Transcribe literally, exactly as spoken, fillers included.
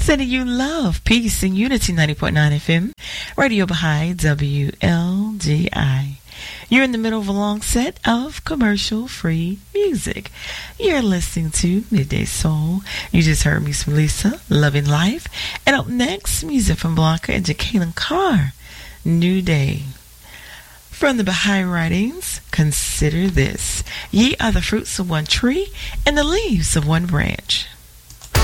Sending you love, peace, and unity. Ninety point nine F M, Radio Baha'i, W L G I. You're in the middle of a long set of commercial-free music. You're listening to Midday Soul. You just heard me from Lisa, Loving Life. And up next, music from Blanca and Jacqueline Carr, New Day. From the Baha'i writings, consider this. Ye are the fruits of one tree and the leaves of one branch.